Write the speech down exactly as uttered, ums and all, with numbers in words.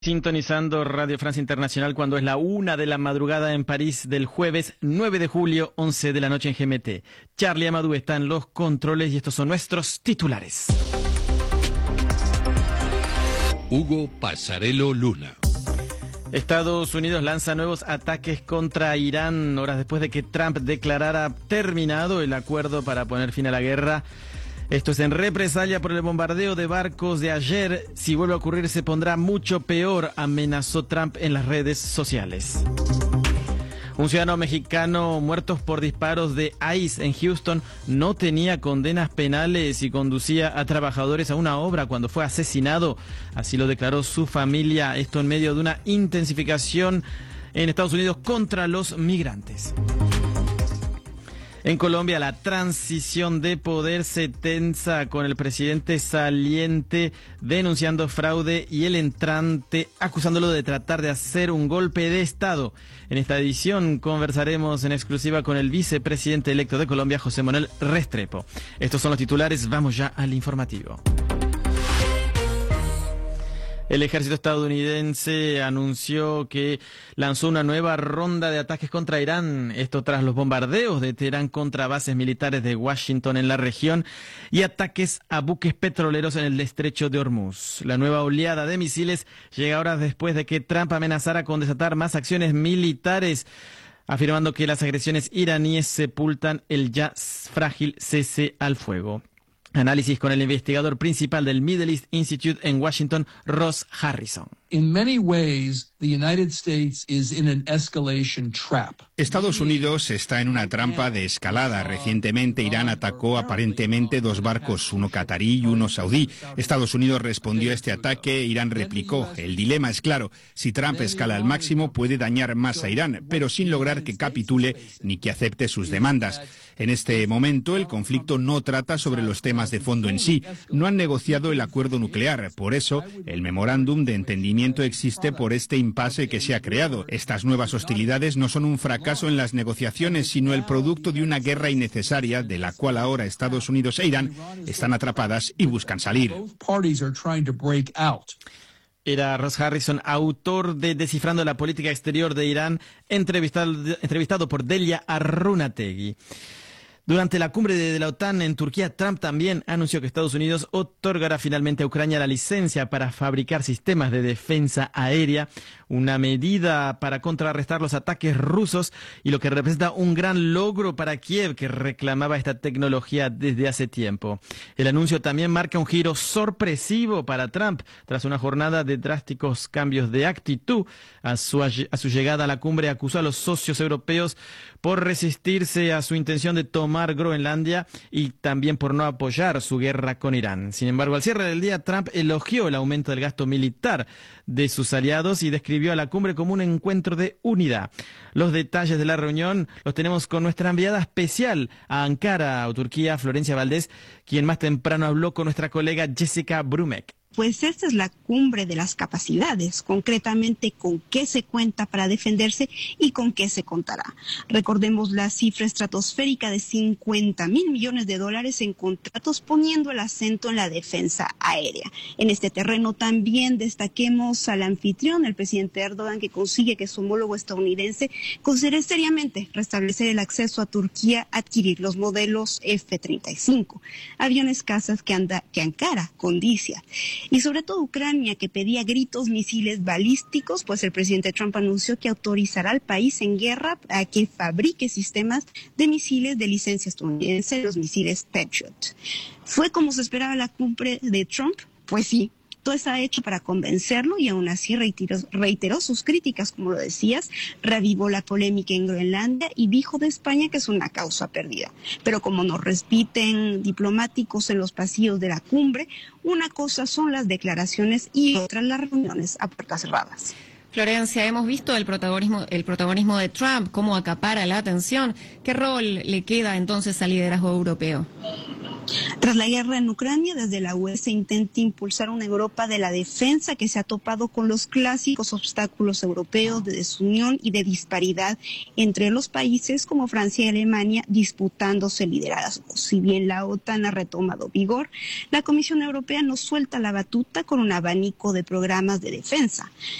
Sintonizando Radio Francia Internacional cuando es la una de la madrugada en París del jueves nueve de julio, once de la noche en G M T. Charlie Amadou está en los controles y estos son nuestros titulares. Hugo Pasarello Luna. Estados Unidos lanza nuevos ataques contra Irán horas después de que Trump declarara terminado el acuerdo para poner fin a la guerra. Esto es en represalia por el bombardeo de barcos de ayer. Si vuelve a ocurrir se pondrá mucho peor, amenazó Trump en las redes sociales. Un ciudadano mexicano muerto por disparos de ICE en Houston no tenía condenas penales y conducía a trabajadores a una obra cuando fue asesinado. Así lo declaró su familia, esto en medio de una intensificación en Estados Unidos contra los migrantes. En Colombia, la transición de poder se tensa con el presidente saliente denunciando fraude y el entrante acusándolo de tratar de hacer un golpe de Estado. En esta edición conversaremos en exclusiva con el vicepresidente electo de Colombia, José Manuel Restrepo. Estos son los titulares, vamos ya al informativo. El ejército estadounidense anunció que lanzó una nueva ronda de ataques contra Irán, esto tras los bombardeos de Teherán contra bases militares de Washington en la región y ataques a buques petroleros en el estrecho de Hormuz. La nueva oleada de misiles llega horas después de que Trump amenazara con desatar más acciones militares, afirmando que las agresiones iraníes sepultan el ya frágil cese al fuego. Análisis con el investigador principal del Middle East Institute en Washington, Ross Harrison. In many ways, the United States is in an escalation trap. Estados Unidos está en una trampa de escalada. Recientemente Irán atacó aparentemente dos barcos, uno catarí y uno saudí. Estados Unidos respondió a este ataque, Irán replicó. El dilema es claro, si Trump escala al máximo puede dañar más a Irán, pero sin lograr que capitule ni que acepte sus demandas. En este momento el conflicto no trata sobre los temas de fondo en sí. No han negociado el acuerdo nuclear, por eso el memorándum de entendimiento existe por este impasse que se ha creado. Estas nuevas hostilidades no son un fracaso en las negociaciones, sino el producto de una guerra innecesaria de la cual ahora Estados Unidos e Irán están atrapadas y buscan salir. Era Ross Harrison, autor de Descifrando la Política Exterior de Irán, entrevistado, entrevistado por Delia Arrunategui. Durante la cumbre de la OTAN en Turquía, Trump también anunció que Estados Unidos otorgará finalmente a Ucrania la licencia para fabricar sistemas de defensa aérea, una medida para contrarrestar los ataques rusos y lo que representa un gran logro para Kiev, que reclamaba esta tecnología desde hace tiempo. El anuncio también marca un giro sorpresivo para Trump tras una jornada de drásticos cambios de actitud. A su, a su llegada a la cumbre acusó a los socios europeos por resistirse a su intención de tomar Groenlandia y también por no apoyar su guerra con Irán. Sin embargo, al cierre del día, Trump elogió el aumento del gasto militar de sus aliados y describió a la cumbre como un encuentro de unidad. Los detalles de la reunión los tenemos con nuestra enviada especial a Ankara, o Turquía, Florencia Valdés, quien más temprano habló con nuestra colega Jessica Brumek. Pues esta es la cumbre de las capacidades, concretamente con qué se cuenta para defenderse y con qué se contará. Recordemos la cifra estratosférica de cincuenta mil millones de dólares en contratos, poniendo el acento en la defensa aérea. En este terreno también destaquemos al anfitrión, el presidente Erdogan, que consigue que su homólogo estadounidense considere seriamente restablecer el acceso a Turquía a adquirir los modelos F treinta y cinco, aviones cazas que, anda, que Ankara condicia. Y sobre todo Ucrania, que pedía gritos misiles balísticos, pues el presidente Trump anunció que autorizará al país en guerra a que fabrique sistemas de misiles de licencia estadounidense, los misiles Patriot. ¿Fue como se esperaba la cumbre de Trump? Pues sí. Todo está hecho para convencerlo y aún así reiteró, reiteró sus críticas, como lo decías, reavivó la polémica en Groenlandia y dijo de España que es una causa perdida. Pero como nos repiten diplomáticos en los pasillos de la cumbre, una cosa son las declaraciones y otra las reuniones a puertas cerradas. Florencia, hemos visto el protagonismo, el protagonismo de Trump, cómo acapara la atención. ¿Qué rol le queda entonces al liderazgo europeo? Tras la guerra en Ucrania, desde la U E se intenta impulsar una Europa de la defensa que se ha topado con los clásicos obstáculos europeos de desunión y de disparidad entre los países como Francia y Alemania disputándose el liderazgo. Si bien la OTAN ha retomado vigor, la Comisión Europea no suelta la batuta con un abanico de programas de defensa.